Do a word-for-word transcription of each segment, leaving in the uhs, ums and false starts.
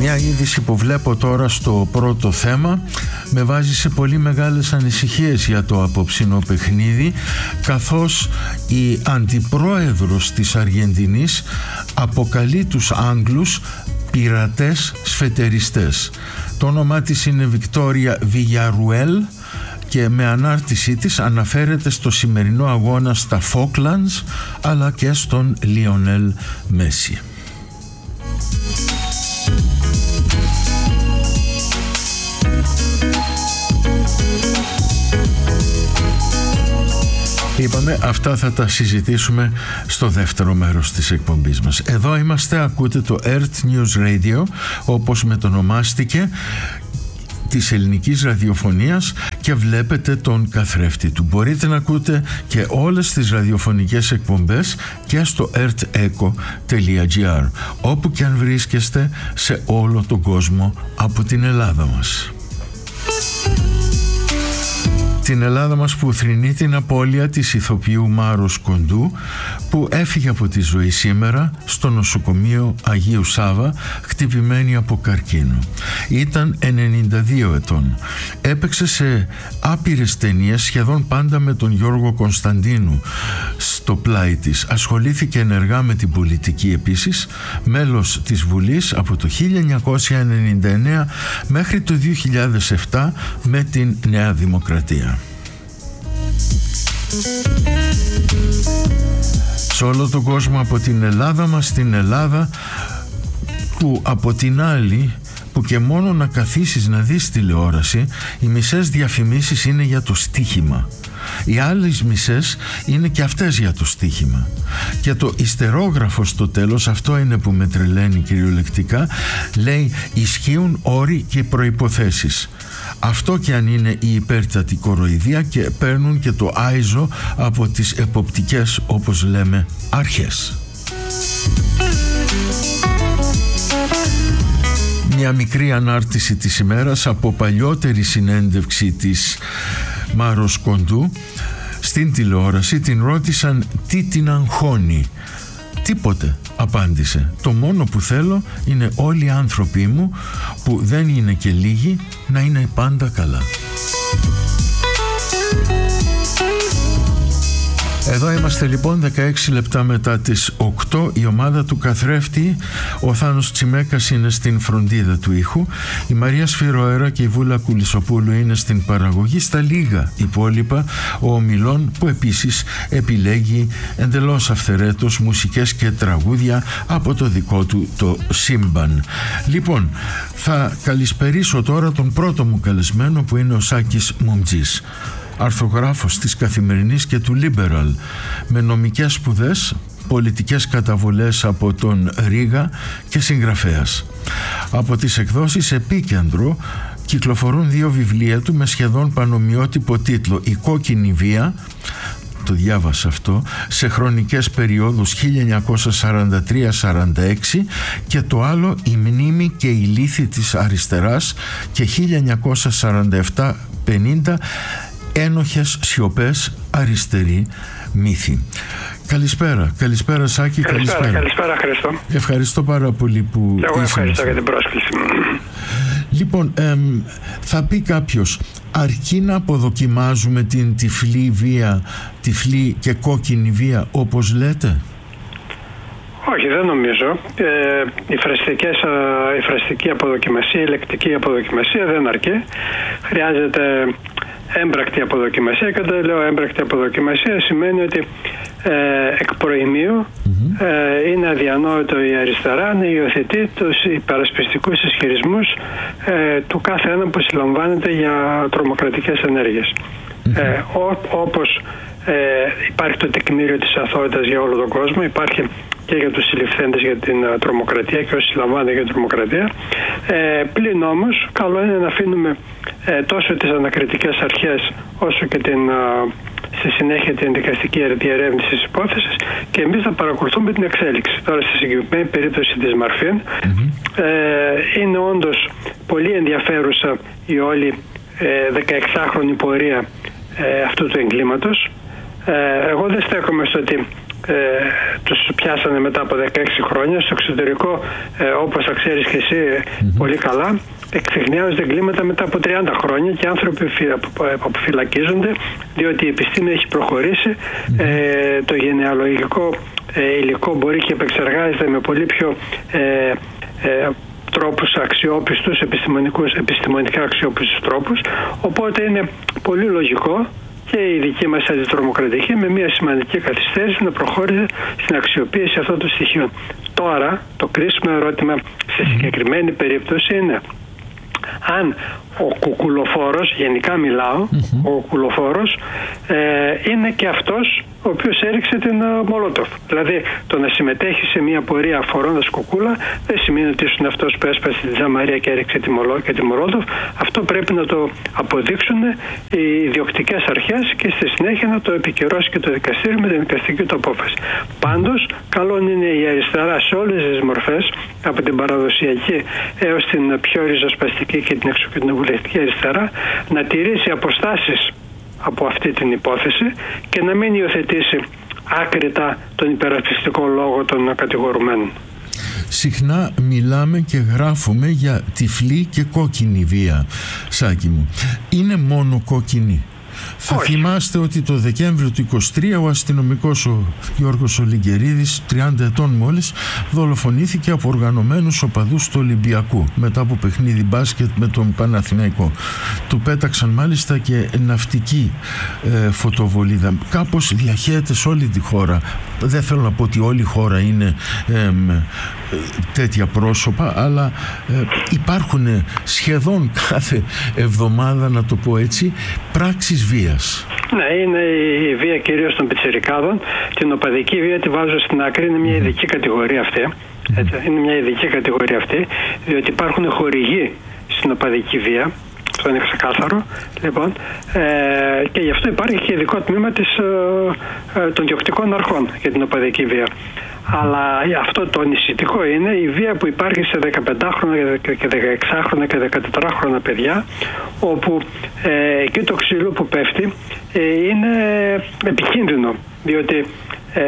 Μια είδηση που βλέπω τώρα στο πρώτο θέμα με βάζει σε πολύ μεγάλες ανησυχίες για το απόψινό παιχνίδι, καθώς η αντιπρόεδρος της Αργεντινής αποκαλεί τους Άγγλους πειρατές σφετεριστές. Το όνομά της είναι Βικτόρια Βιγιαρουέλ και με ανάρτησή της αναφέρεται στο σημερινό αγώνα στα Φόκλαντς αλλά και στον Λιονέλ Μέση. Είπαμε, αυτά θα τα συζητήσουμε στο δεύτερο μέρος της εκπομπής μας. Εδώ είμαστε, ακούτε το Earth News Radio, όπως μετονομάστηκε, της ελληνικής ραδιοφωνίας, και βλέπετε τον καθρέφτη του. Μπορείτε να ακούτε και όλες τις ραδιοφωνικές εκπομπές και στο earthecho τελεία gr, όπου και αν βρίσκεστε σε όλο τον κόσμο από την Ελλάδα μας. Την Ελλάδα μας που θρηνεί την απώλεια της ηθοποιού Μάρος Κοντού, που έφυγε από τη ζωή σήμερα στο νοσοκομείο Αγίου Σάβα, χτυπημένη από καρκίνο. Ήταν ενενήντα δύο ετών. Έπαιξε σε άπειρες ταινίες, σχεδόν πάντα με τον Γιώργο Κωνσταντίνου στο πλάι της. Ασχολήθηκε ενεργά με την πολιτική επίσης, μέλος της Βουλής από το χίλια εννιακόσια ενενήντα εννέα μέχρι το δύο χιλιάδες επτά με την Νέα Δημοκρατία. Σε όλο τον κόσμο, από την Ελλάδα μας στην Ελλάδα, που από την άλλη, που και μόνο να καθίσεις να δεις τηλεόραση, οι μισές διαφημίσεις είναι για το στοίχημα. Οι άλλες μισές είναι και αυτές για το στοίχημα. Και το ιστερόγραφο στο τέλος, αυτό είναι που με τρελαίνει κυριολεκτικά, λέει ισχύουν όροι και προϋποθέσεις. Αυτό και αν είναι η υπέρτατη κοροϊδία, και παίρνουν και το άιζο από τις εποπτικές, όπως λέμε, αρχές. Μια μικρή ανάρτηση της ημέρας από παλιότερη συνέντευξη της Μάρος Κοντού στην τηλεόραση. Την ρώτησαν τι την αγχώνει. Τίποτε, απάντησε. Το μόνο που θέλω είναι όλοι οι άνθρωποι μου, που δεν είναι και λίγοι, να είναι πάντα καλά. Εδώ είμαστε λοιπόν, δεκαέξι λεπτά μετά τις οκτώ. Η ομάδα του καθρέφτη, ο Θάνος Τσιμέκας, είναι στην φροντίδα του ήχου. Η Μαρία Σφυροέρα και η Βούλα Κουλισοπούλου είναι στην παραγωγή. Στα λίγα υπόλοιπα ο Ομιλών, που επίσης επιλέγει εντελώς αυθαιρέτως μουσικές και τραγούδια από το δικό του το σύμπαν. Λοιπόν, θα καλησπερίσω τώρα τον πρώτο μου καλεσμένο, που είναι ο Σάκης Μουμτζής, αρθρογράφος της Καθημερινής και του Liberal, με νομικές σπουδές, πολιτικές καταβολές από τον Ρήγα και συγγραφέας. Από τις εκδόσεις Επίκεντρο κυκλοφορούν δύο βιβλία του με σχεδόν πανομοιότυπο τίτλο. «Η κόκκινη βία», το διάβασα αυτό, σε χρονικές περιόδους χίλια εννιακόσια σαράντα τρία σαράντα έξι, και το άλλο «Η μνήμη και η λύθη της αριστεράς» και χίλια εννιακόσια σαράντα επτά πενήντα, ένοχες σιωπές, αριστερή μύθη. Καλησπέρα, καλησπέρα Σάκη. Καλησπέρα, καλησπέρα, καλησπέρα Χρήστο. Ευχαριστώ πάρα πολύ που και εγώ ευχαριστώ για την πρόσκληση. Λοιπόν, εμ, θα πει κάποιος, αρκεί να αποδοκιμάζουμε την τυφλή βία, τυφλή και κόκκινη βία, όπως λέτε? Όχι, δεν νομίζω. Ε, η, φραστικές, η φραστική αποδοκιμασία, η λεκτική αποδοκιμασία δεν αρκεί. Χρειάζεται έμπρακτη αποδοκιμασία, και όταν λέω έμπρακτη αποδοκιμασία σημαίνει ότι ε, εκ προημίου mm-hmm. ε, είναι αδιανόητο η αριστερά να υιοθετεί τους υπερασπιστικούς ισχυρισμούς ε, του κάθε ένα που συλλαμβάνεται για τρομοκρατικές ενέργειες. Mm-hmm. Ε, ό, όπως ε, υπάρχει το τεκμήριο της αθωότητας για όλο τον κόσμο, υπάρχει και για τους συλληφθέντες για την uh, τρομοκρατία και όσοι συλλαμβάνονται για την τρομοκρατία. Ε, πλην όμως, καλό είναι να αφήνουμε ε, τόσο τις ανακριτικές αρχές όσο και την, uh, στη συνέχεια την δικαστική διερεύνηση της υπόθεσης, και εμείς θα παρακολουθούμε την εξέλιξη. Τώρα, στη συγκεκριμένη περίπτωση της Μαρφίν, mm-hmm. ε, είναι όντως πολύ ενδιαφέρουσα η όλη ε, δεκαεξάχρονη πορεία ε, αυτού του εγκλήματος. Ε, εγώ δεν στέκομαι στο ότι ε, τους πιάσανε μετά από δεκαέξι χρόνια. Στο εξωτερικό, ε, όπως θα ξέρεις και εσύ mm-hmm. πολύ καλά, εξεχνιάζονται εγκλήματα μετά από τριάντα χρόνια και άνθρωποι αποφυλακίζονται διότι η επιστήμη έχει προχωρήσει. Mm-hmm. Ε, το γενεαλογικό ε, υλικό μπορεί και επεξεργάζεται με πολύ πιο ε, ε, τρόπους αξιόπιστους, επιστημονικούς, επιστημονικά αξιόπιστους τρόπους, οπότε είναι πολύ λογικό και η δική μας αντιτρομοκρατική με μια σημαντική καθυστέρηση να προχώρησε στην αξιοποίηση αυτών των στοιχείων. Τώρα το κρίσιμο ερώτημα σε συγκεκριμένη περίπτωση είναι αν ο κουκουλοφόρος, γενικά μιλάω, mm-hmm. ο κουκουλοφόρος ε, είναι και αυτός ο οποίος έριξε την uh, Μολότοφ. Δηλαδή το να συμμετέχει σε μια πορεία φορώντας κουκούλα δεν σημαίνει ότι ήσουν αυτός που έσπασε τη Τζαμαρία και έριξε τη, Μολό, και τη Μολότοφ. Αυτό πρέπει να το αποδείξουν οι ιδιοκτικές αρχές και στη συνέχεια να το επικυρώσει και το δικαστήριο με την δικαστική του απόφαση. Πάντως, καλό είναι η αριστερά σε όλες τις μορφές, από την παραδοσιακή έως την πιο ριζοσπαστική και την εξωκοινοβουλευτική αριστερά, να τηρήσει αποστάσεις από αυτή την υπόθεση και να μην υιοθετήσει άκρητα τον υπερασπιστικό λόγο των κατηγορουμένων. Συχνά μιλάμε και γράφουμε για τυφλή και κόκκινη βία, Σάκη μου. Είναι μόνο κόκκινη? Θα Όχι. θυμάστε ότι το Δεκέμβριο του είκοσι τρία ο αστυνομικός ο Γιώργος Ολυγκερίδης, τριάντα ετών μόλις, δολοφονήθηκε από οργανωμένους οπαδούς του Ολυμπιακού μετά από παιχνίδι μπάσκετ με τον Παναθηναϊκό. Του πέταξαν μάλιστα και ναυτική ε, φωτοβολίδα. Κάπως διαχέεται σε όλη τη χώρα. Δεν θέλω να πω ότι όλη η χώρα είναι ε, ε, τέτοια πρόσωπα, αλλά ε, υπάρχουν σχεδόν κάθε εβδομάδα, να το πω έτσι, πράξεις βίας. Ναι, είναι η βία κυρίως των πιτσιρικάδων. Την οπαδική βία τη βάζω στην άκρη, είναι μια ειδική κατηγορία αυτή. Έτσι, είναι μια ειδική κατηγορία αυτή, διότι υπάρχουν χορηγοί στην οπαδική βία. Αυτό είναι ξεκάθαρο. Λοιπόν, ε, και γι' αυτό υπάρχει και ειδικό τμήμα της, ε, των διοκτικών αρχών για την οπαδική βία. Αλλά αυτό το νησιτικό είναι η βία που υπάρχει σε δεκαπεντάχρονα και δεκαεξάχρονα και δεκατετράχρονα παιδιά, όπου ε, και το ξύλο που πέφτει ε, είναι επικίνδυνο, διότι ε,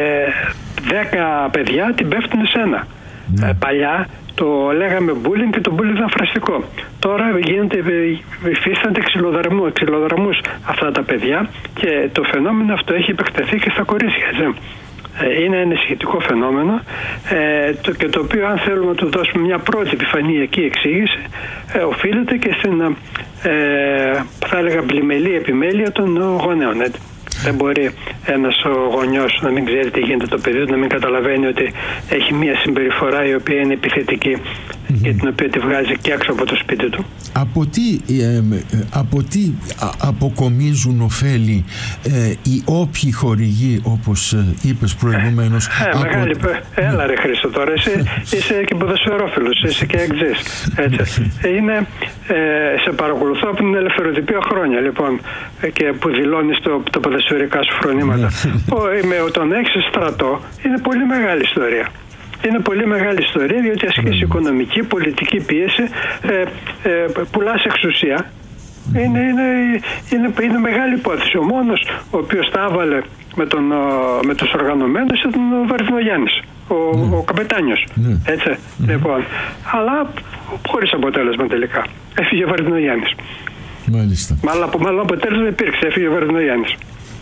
δέκα παιδιά την πέφτουν σε ένα. Mm. Ε, παλιά το λέγαμε bullying και το bullying ήταν φραστικό. Τώρα γίνεται, υφίστανται ξυλοδαρμούς αυτά τα παιδιά και το φαινόμενο αυτό έχει επεκταθεί και στα κορίτσια. Έτσι. Είναι ένα σχετικό φαινόμενο ε, το, και το οποίο, αν θέλουμε να του δώσουμε μια πρώτη επιφανειακή εξήγηση, ε, οφείλεται και στην ε, θα έλεγα πλημελή επιμέλεια των γονέων. Έτσι. Δεν μπορεί ένας γονιός να μην ξέρει τι γίνεται το παιδί του, να μην καταλαβαίνει ότι έχει μια συμπεριφορά η οποία είναι επιθετική mm-hmm. και την οποία τη βγάζει και έξω από το σπίτι του. Από τι, ε, από τι αποκομίζουν ωφέλη ε, οι όποιοι χορηγοί, όπως ε, είπες προηγουμένως? Ε, από... μεγάλη, έλα ρε Χρήστο τώρα, εσύ είσαι και ποδοσφαιρόφιλος, είσαι και εξής. Είναι, ε, σε παρακολουθώ από την ελευθεροτυπία χρόνια, λοιπόν, και που δηλώνεις το, το ποδοσφαιρικά σου φρονήματα. Με τον έχεις στρατό είναι πολύ μεγάλη ιστορία. Είναι πολύ μεγάλη ιστορία, διότι ασκείς οικονομική, πολιτική πίεση, ε, ε, πουλάς εξουσία. Είναι, είναι, είναι, είναι μεγάλη υπόθεση. Ο μόνος ο οποίος τα έβαλε με, τον, με τους οργανωμένους ήταν ο Βαρδινογιάννης, ο, mm. ο καπετάνιος. Mm. Έτσι, mm. λοιπόν. Αλλά χωρίς αποτέλεσμα τελικά. Έφυγε ο Βαρδινογιάννης. Μάλιστα. Μάλλον αποτέλεσμα υπήρξε, έφυγε ο Βαρδινογιάννης.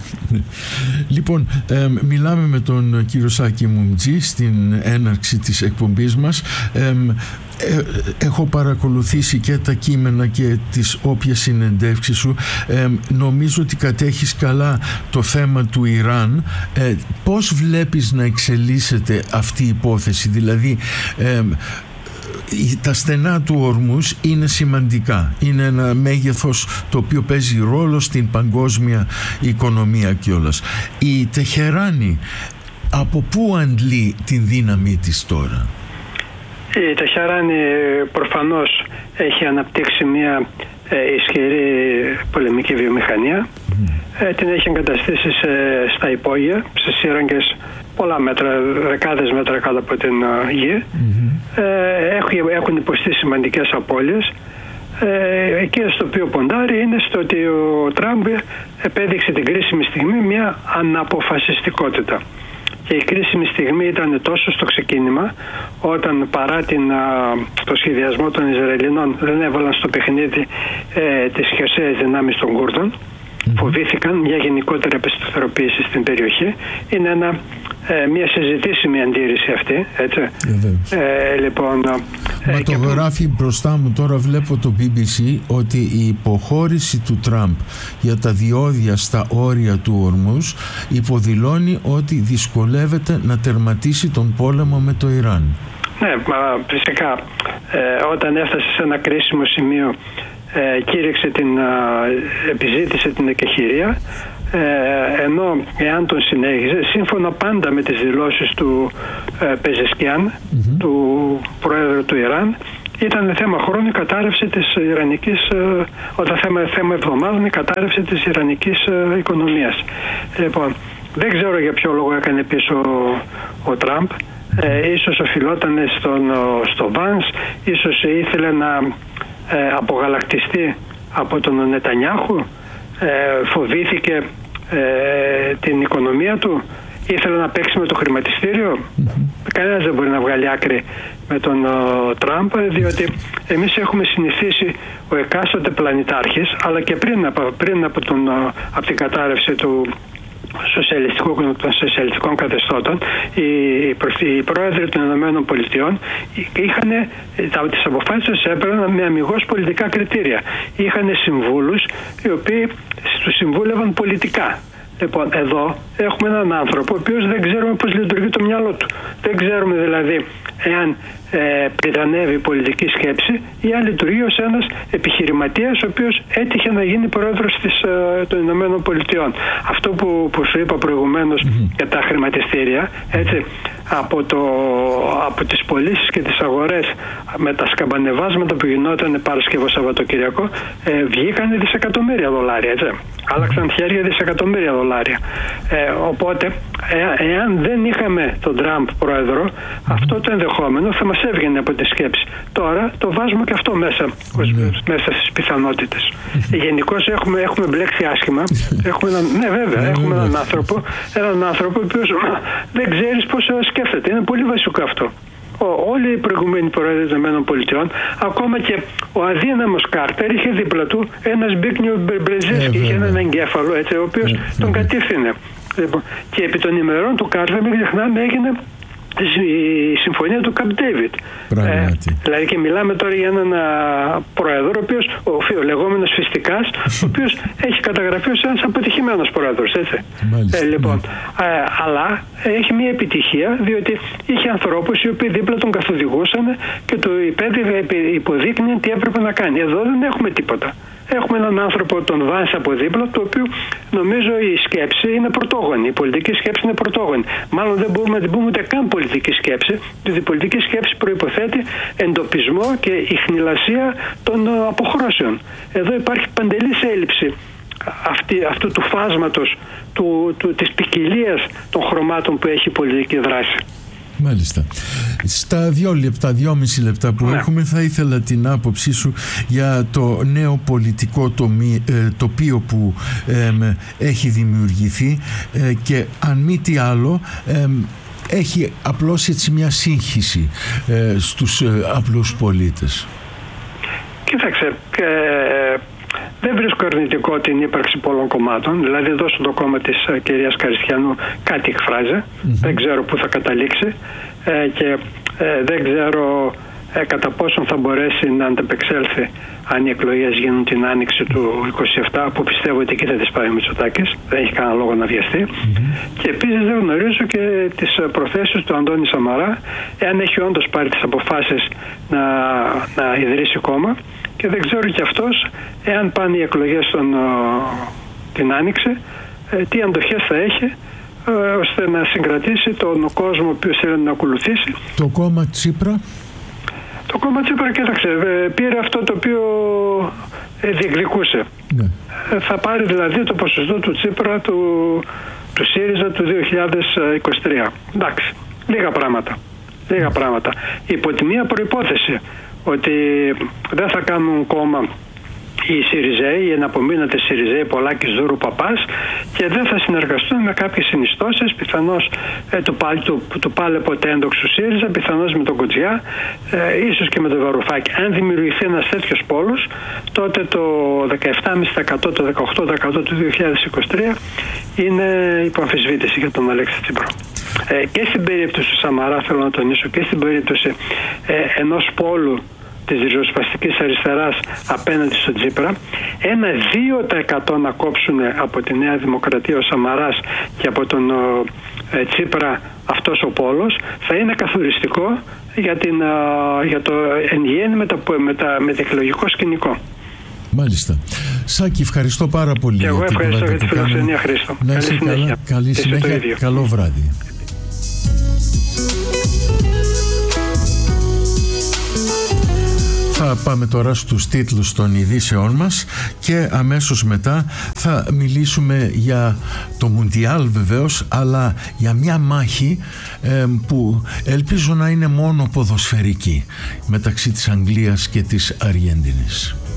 Λοιπόν, ε, μιλάμε με τον κύριο Σάκη Μουμτζή στην έναρξη της εκπομπής μας. Ε, ε, έχω παρακολουθήσει και τα κείμενα και τις όποιες συνεντεύξεις σου. Ε, νομίζω ότι κατέχεις καλά το θέμα του Ιράν. Ε, πώς βλέπεις να εξελίσσεται αυτή η υπόθεση? Δηλαδή, ε, τα στενά του Ορμούς είναι σημαντικά. Είναι ένα μέγεθος το οποίο παίζει ρόλο στην παγκόσμια οικονομία κιόλας. Η Τεχεράνη από πού αντλεί την δύναμή της τώρα? Η Τεχεράνη προφανώς έχει αναπτύξει μια ε, ισχυρή πολεμική βιομηχανία. Mm. Ε, την έχει εγκαταστήσει σε, στα υπόγεια, σε σύραγγες πολλά μέτρα, δεκάδες μέτρα κάτω από την uh, γη. Mm-hmm. Ε, έχουν, έχουν υποστεί σημαντικές απώλειες. Ε, εκεί στο οποίο ποντάρει είναι στο ότι ο Τραμπ επέδειξε την κρίσιμη στιγμή μια αναποφασιστικότητα. και η κρίσιμη στιγμή ήταν τόσο στο ξεκίνημα, όταν παρά την, το σχεδιασμό των Ισραηλινών δεν έβαλαν στο παιχνίδι ε, τις χερσαίες δυνάμεις των Κούρδων. Mm-hmm. Φοβήθηκαν μια γενικότερη απεσταθεροποίηση στην περιοχή. Είναι ένα, ε, μια συζητήσιμη αντίρρηση αυτή, έτσι. Ε, λοιπόν, Μα ε, το γράφει που... μπροστά μου, τώρα βλέπω το μπι μπι σι, ότι η υποχώρηση του Τραμπ για τα διόδια στα όρια του Ορμούς υποδηλώνει ότι δυσκολεύεται να τερματίσει τον πόλεμο με το Ιράν. Ναι, μα φυσικά ε, όταν έφτασε σε ένα κρίσιμο σημείο, Ε, κήρυξε την, α, επιζήτησε την εκεχηρία, ε, ενώ εάν τον συνέχιζε, σύμφωνα πάντα με τις δηλώσεις του ε, Πεζεσκιάν, mm-hmm. του πρόεδρου του Ιράν, ήταν θέμα χρόνου η κατάρρευση της Ιρανικής, ε, όταν θέμα, θέμα εβδομάδων η κατάρρευση της Ιρανικής ε, οικονομίας. Λοιπόν, δεν ξέρω για ποιο λόγο έκανε πίσω ο, ο Τραμπ. Ε, ίσως οφειλόταν στον, στο Βάνς, ίσως ήθελε να Ε, απογαλακτιστεί από τον Νετανιάχου, ε, φοβήθηκε ε, την οικονομία του, ήθελε να παίξει με το χρηματιστήριο. Mm-hmm. Κανένας δεν μπορεί να βγάλει άκρη με τον ο, Τραμπ, διότι εμείς έχουμε συνηθίσει ο εκάστοτε πλανητάρχης, αλλά και πριν από, πριν από, τον, από την κατάρρευση του σοσιαλιστικών, των σοσιαλιστικών καθεστώτων, οι, οι πρόεδροι των Ηνωμένων Πολιτειών είχαν τις αποφάσεις τους έπαιρναν με αμιγώς πολιτικά κριτήρια. Είχαν συμβούλους οι οποίοι τους συμβούλευαν πολιτικά. Λοιπόν, εδώ έχουμε έναν άνθρωπο ο οποίος δεν ξέρουμε πώς λειτουργεί το μυαλό του. Δεν ξέρουμε δηλαδή εάν ε, πριτανεύει η πολιτική σκέψη ή αν λειτουργεί ως ένας επιχειρηματίας ο οποίος έτυχε να γίνει πρόεδρος της, ε, των Ηνωμένων Πολιτειών. Αυτό που, που σου είπα προηγουμένως mm-hmm. για τα χρηματιστήρια, έτσι, από, το, από τις πωλήσεις και τις αγορές με τα σκαμπανεβάσματα που γινόταν Παρασκευό Σαββατοκυριακό, ε, βγήκαν δισεκατομμύρια δολάρια, έτσι. Άλλαξαν χέρια δισεκατομμύρια δολάρια. Ε, οπότε, ε, εάν δεν είχαμε τον Τραμπ πρόεδρο, mm-hmm. αυτό το ενδεχόμενο θα μας έβγαινε από τη σκέψη. Τώρα το βάζουμε και αυτό μέσα, mm-hmm. μέσα στις πιθανότητες. Mm-hmm. Γενικώς έχουμε, έχουμε μπλέξει άσχημα. έχουμε έναν, ναι, βέβαια, mm-hmm. έχουμε έναν άνθρωπο, έναν άνθρωπο ο οποίος δεν ξέρεις πώς σκέφτεται. Είναι πολύ βασικό αυτό. Όλοι οι προηγούμενοι πρόεδροι των ΗΠΑ, ακόμα και ο αδύναμος Κάρτερ, είχε δίπλα του ένα Ζμπίγνιου Μπρεζίνσκι, είχε έναν εγκέφαλο, έτσι, ο οποίος ε, τον κατήφθηνε. Λοιπόν, και επί των ημερών του Κάρτερ, μην ξεχνάμε, έγινε η συμφωνία του Καμπ Ντέιβιτ. Ε, δηλαδή και μιλάμε τώρα για έναν α, πρόεδρο, ο οποίος, ο, ο λεγόμενος Φιστικάς, ο οποίος έχει καταγραφεί ως ένας αποτυχημένος πρόεδρος, έτσι. Ε, λοιπόν, ε, αλλά έχει μια επιτυχία, διότι είχε ανθρώπους οι οποίοι δίπλα τον καθοδηγούσαν και του υποδείκνυαν τι έπρεπε να κάνει. Εδώ δεν έχουμε τίποτα. Έχουμε έναν άνθρωπο, τον Βάνς από δίπλα, το οποίο νομίζω η σκέψη είναι πρωτόγονη. Η πολιτική σκέψη είναι πρωτόγονη. Μάλλον δεν μπορούμε να την πούμε ούτε καν πολιτική σκέψη, διότι η πολιτική σκέψη προϋποθέτει εντοπισμό και ιχνηλασία των αποχρώσεων. Εδώ υπάρχει παντελής έλλειψη αυτή, αυτού του φάσματος, του, του, της ποικιλίας των χρωμάτων που έχει η πολιτική δράση. Μάλιστα. Στα δύο λεπτά, δυόμιση λεπτά που ναι. έχουμε, θα ήθελα την άποψή σου για το νέο πολιτικό τομί, ε, τοπίο που ε, έχει δημιουργηθεί ε, και αν μη τι άλλο ε, έχει απλώς έτσι μια σύγχυση ε, στους ε, απλούς πολίτες. Κοίταξε, ε, δεν βρίσκω αρνητικό την ύπαρξη πολλών κομμάτων. Δηλαδή εδώ στο κόμμα της uh, κυρίας Καριστιανού κάτι εκφράζει. Mm-hmm. Δεν ξέρω πού θα καταλήξει ε, και ε, δεν ξέρω ε, κατά πόσον θα μπορέσει να ανταπεξέλθει αν οι εκλογές γίνουν την άνοιξη του είκοσι επτά, που πιστεύω ότι εκεί θα τις πάει ο Μητσοτάκης. Δεν έχει κανένα λόγο να βιαστεί. Mm-hmm. Και επίσης δεν γνωρίζω και τις προθέσεις του Αντώνη Σαμαρά, εάν έχει όντως πάρει τις αποφάσεις να, να ιδρύσει κόμμα. Και δεν ξέρω κι αυτός, εάν πάνε οι εκλογές στον, την Άνοιξη, τι αντοχές θα έχει, ώστε να συγκρατήσει τον κόσμο ο οποίος θέλει να ακολουθήσει. Το κόμμα Τσίπρα. Το κόμμα Τσίπρα, κοίταξε, πήρε αυτό το οποίο διεκδικούσε. Ναι. Θα πάρει δηλαδή το ποσοστό του Τσίπρα, του, του ΣΥΡΙΖΑ του δύο χιλιάδες είκοσι τρία. Εντάξει, λίγα πράγματα. Λίγα πράγματα. Υπό τη μία προϋπόθεση ότι δεν θα κάνουν κόμμα οι Σιριζέοι, οι εναπομείνατες Σιριζέοι Πολάκης, Δούρου, Παπάς, και δεν θα συνεργαστούν με κάποιες συνιστώσεις, πιθανώς ε, του, του, του πάλε ποτέ έντοξου ΣΥΡΙΖΑ, πιθανώς με τον Κοτζιά, ε, ίσως και με τον Βαρουφάκη. Αν δημιουργηθεί ένας τέτοιος πόλος, τότε το δεκαεπτά κόμμα πέντε τοις εκατό, το δεκαοκτώ τοις εκατό του δύο χιλιάδες είκοσι τρία είναι υποαμφισβήτηση για τον Αλέξη Τσίπρα. Ε, και στην περίπτωση του Σαμαρά, θέλω να τονίσω, και στην περίπτωση ε, ενός πόλου της ριζοσπαστικής αριστεράς απέναντι στον Τσίπρα, ένα δύο τοις εκατό να κόψουν από τη Νέα Δημοκρατία ο Σαμαράς και από τον ε, Τσίπρα αυτός ο πόλος, θα είναι καθοριστικό για, την, για το εν γέννη μεταεκλογικό σκηνικό. Μάλιστα. Σάκη, ευχαριστώ πάρα πολύ. Και εγώ ευχαριστώ για τη φιλοξενία, Χρήστο. Να είσαι καλή συνέχεια. Καλά, καλή συνέχεια. Καλό βράδυ. Θα πάμε τώρα στους τίτλους των ειδήσεών μας και αμέσως μετά θα μιλήσουμε για το Μουντιάλ βεβαίως, αλλά για μια μάχη ε, που ελπίζω να είναι μόνο ποδοσφαιρική μεταξύ της Αγγλίας και της Αργεντινής.